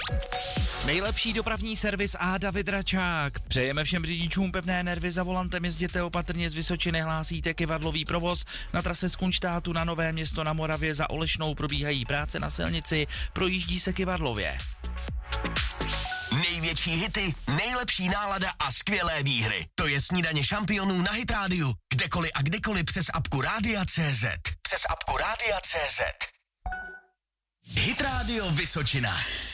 Nejlepší dopravní servis a David Račák. Přejeme všem řidičům pevné nervy za volantem, jezděte opatrně, z Vysočiny hlásíte kyvadlový provoz. Na trase z Kunštátu na Nové Město na Moravě za Olešnou probíhají práce na silnici, projíždí se kyvadlově. Největší hity, nejlepší nálada a skvělé výhry. To je Snídaně šampionů na Hit Radio. Kdekoliv a kdykoliv přes apku Rádia.cz. Přes apku Rádia.cz. Hit Radio Vysočina.